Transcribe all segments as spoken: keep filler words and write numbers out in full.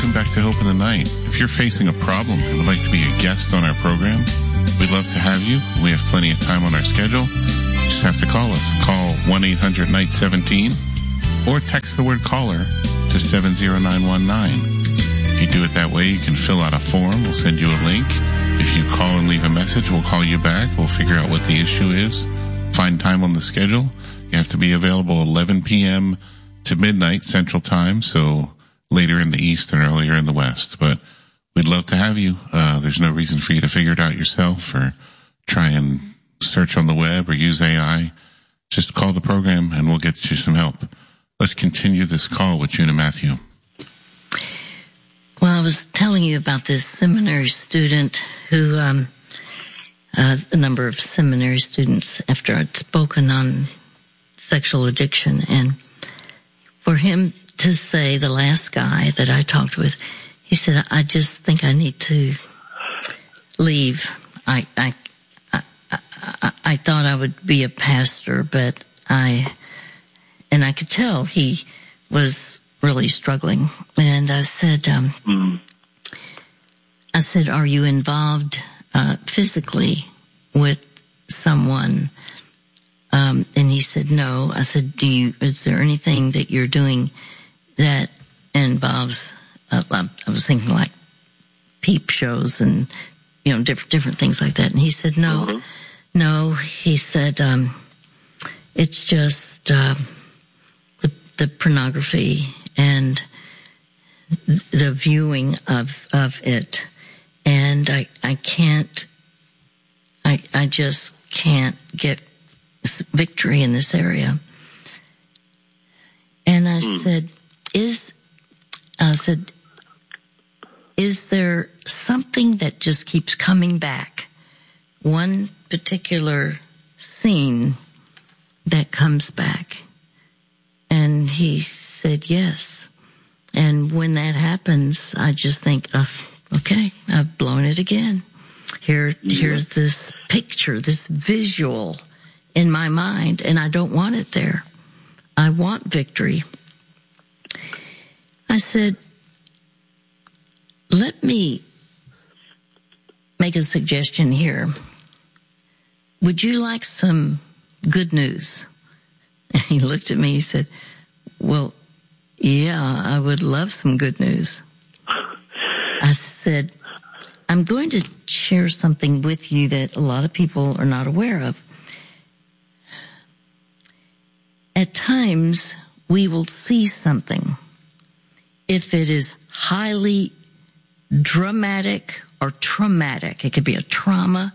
welcome back to Hope in the Night. If you're facing a problem and would like to be a guest on our program, we'd love to have you. We have plenty of time on our schedule. You just have to call us. Call one eight hundred night seventeen or text the word caller to seven zero nine one nine. If you do it that way, you can fill out a form. We'll send you a link. If you call and leave a message, we'll call you back. We'll figure out what the issue is. Find time on the schedule. You have to be available eleven p.m. to midnight Central Time, so later in the East and earlier in the West. But we'd love to have you. Uh, there's no reason for you to figure it out yourself or try and search on the web or use A I. Just call the program and we'll get you some help. Let's continue this call with June and Matthew. Well, I was telling you about this seminary student who, um, uh, a number of seminary students after I'd spoken on sexual addiction, and for him to say, the last guy that I talked with, he said, I just think I need to leave. I, I, I, I, I thought I would be a pastor, but I, and I could tell he was really struggling. And I said, um, mm. I said, are you involved, uh, physically with someone? Um, and he said, no. I said, do you, is there anything that you're doing that involves, uh, I was thinking like peep shows and, you know, different, different things like that. And he said, no, mm-hmm. no. He said, um, it's just, uh, the, the pornography and the viewing of, of it. And I, I can't, I, I just can't get victory in this area. And I mm. said, is, I said, is there something that just keeps coming back? One particular scene that comes back? And he said, yes. And when that happens, I just think, oh, okay, I've blown it again. Here, yeah. Here's this picture, this visual in my mind, and I don't want it there. I want victory. I said, let me make a suggestion here. Would you like some good news? And he looked at me, he said, well, yeah, I would love some good news. I said, I'm going to share something with you that a lot of people are not aware of. At times, we will see something. If it is highly dramatic or traumatic, it could be a trauma.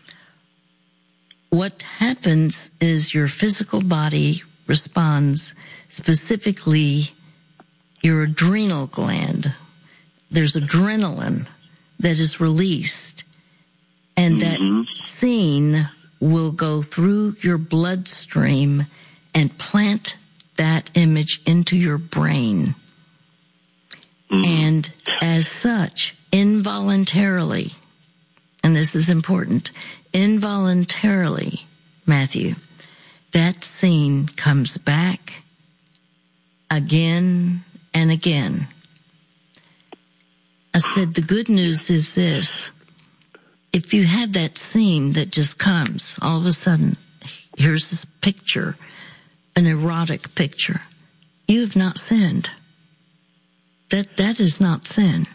What happens is your physical body responds, specifically your adrenal gland. There's adrenaline that is released, and mm-hmm. that scene will go through your bloodstream and plant that image into your brain. Mm. And as such, involuntarily, and this is important, involuntarily, Matthew, that scene comes back again and again. I said, the good news is this. If you have that scene that just comes, all of a sudden, here's this picture, an erotic picture. You have not sinned. That that is not sin.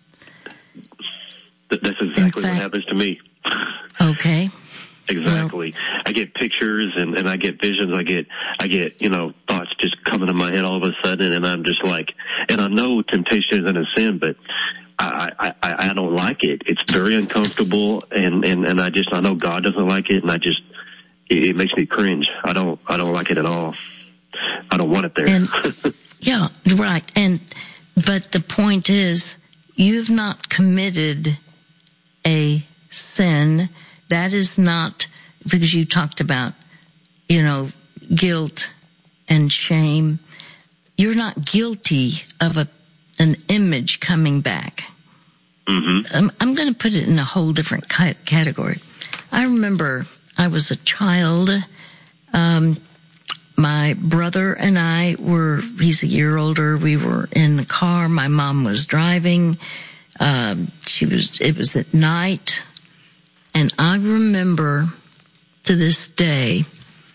That's exactly fact, what happens to me. Okay. Exactly. Well, I get pictures and, and I get visions. I get, I get, you know, thoughts just coming to my head all of a sudden, and I'm just like, and I know temptation isn't a sin, but I, I, I, I don't like it. It's very uncomfortable, and, and, and I just, I know God doesn't like it, and I just, it, it makes me cringe. I don't, I don't like it at all. I don't want it there. And, yeah, right. And, but the point is, you've not committed a sin. That is not, because you talked about, you know, guilt and shame. You're not guilty of a an image coming back. Mm-hmm. I'm, I'm going to put it in a whole different category. I remember I was a child, um, my brother and I were, he's a year older, we were in the car. My mom was driving. Um, she was, it was at night. And I remember to this day,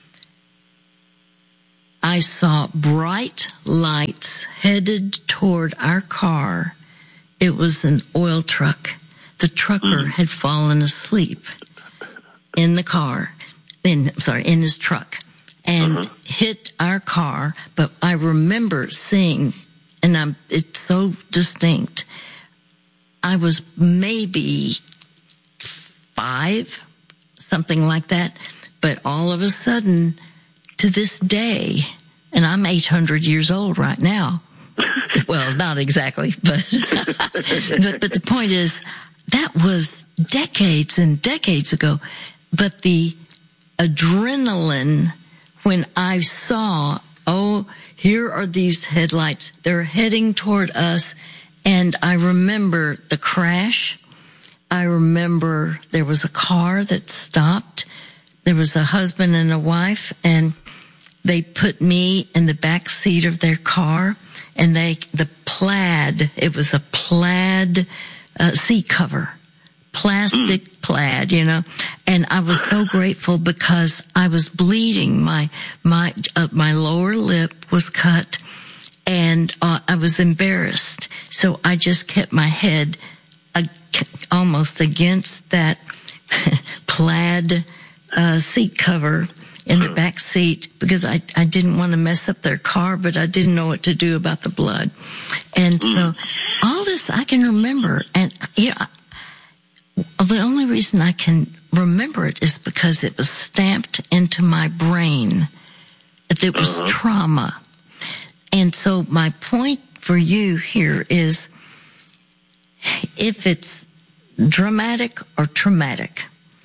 I saw bright lights headed toward our car. It was an oil truck. The trucker had fallen asleep in the car, in, I'm sorry, in his truck, and uh-huh. hit our car. But I remember seeing, and I'm, it's so distinct, I was maybe five, something like that. But all of a sudden, to this day, and I'm eight hundred years old right now. Well, not exactly, but, but, but the point is, that was decades and decades ago. But the adrenaline when I saw, oh, here are these headlights, they're heading toward us, and I remember the crash. I remember there was a car that stopped. There was a husband and a wife, and they put me in the back seat of their car, and they, the plaid, it was a plaid uh, seat cover, plastic mm. plaid, you know, and I was so grateful because I was bleeding. My, my, uh, my lower lip was cut, and uh, I was embarrassed. So I just kept my head uh, almost against that plaid uh, seat cover in the back seat because I, I didn't want to mess up their car, but I didn't know what to do about the blood. And so all this I can remember. And yeah, the only reason I can remember it is because it was stamped into my brain. It was uh-huh. trauma. And so my point for you here is if it's dramatic or traumatic,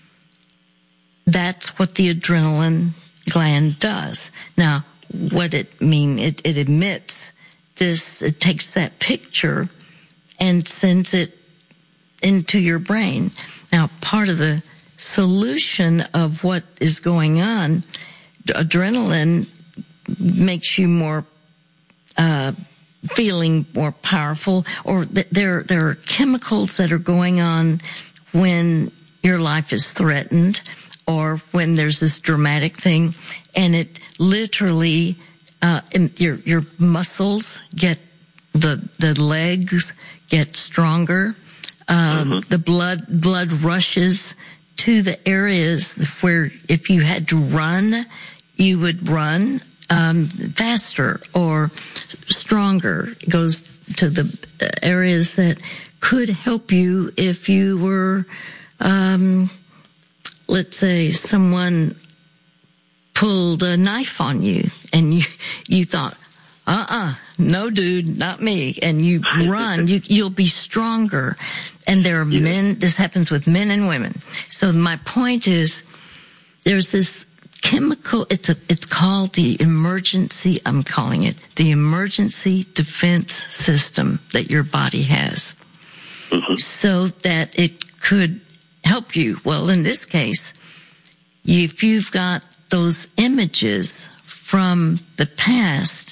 that's what the adrenaline gland does. Now, what it mean, it, it emits this, it takes that picture and sends it into your brain. Now, part of the solution of what is going on, adrenaline makes you more, uh, feeling more powerful, or th- there, there are chemicals that are going on when your life is threatened, or when there's this dramatic thing, and it literally, uh, your, your muscles get, the, the legs get stronger, um, mm-hmm. the blood, blood rushes to the areas where if you had to run, you would run, um, faster or stronger. It goes to the areas that could help you if you were, um, let's say someone pulled a knife on you and you, you thought, uh-uh, no dude, not me. And you run, you, you'll be stronger. And there are yeah. men, this happens with men and women. So my point is there's this chemical, it's a, it's called the emergency, I'm calling it the emergency defense system that your body has. Mm-hmm. So that it could help you. Well, in this case, if you've got those images from the past,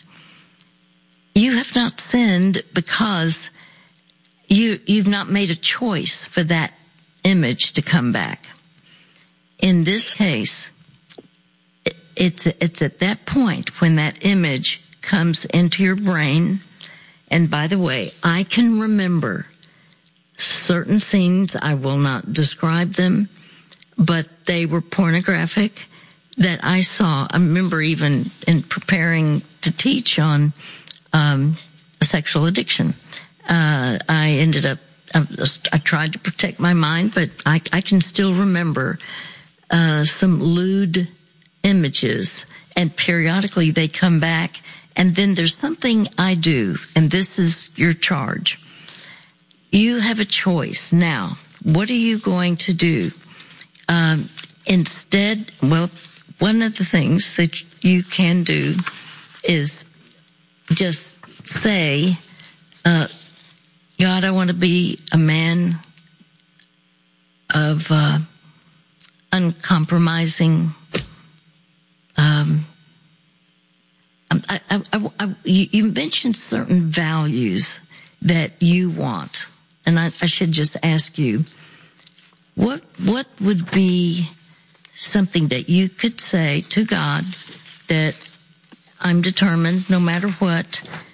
you have not sinned because you, you've not made a choice for that image to come back. In this case, it's, it's at that point when that image comes into your brain. And by the way, I can remember certain scenes, I will not describe them, but they were pornographic that I saw. I remember even in preparing to teach on um sexual addiction, uh I ended up, I, I tried to protect my mind, but I, I can still remember uh some lewd images, and periodically they come back. And then there's something I do, and this is your charge. You have a choice. Now, what are you going to do? Um, instead, well, one of the things that you can do is just say, uh, God, I want to be a man of uh, uncompromising um, I, I, I, you mentioned certain values that you want, and I, I should just ask you, what what would be something that you could say to God that I'm determined, no matter what,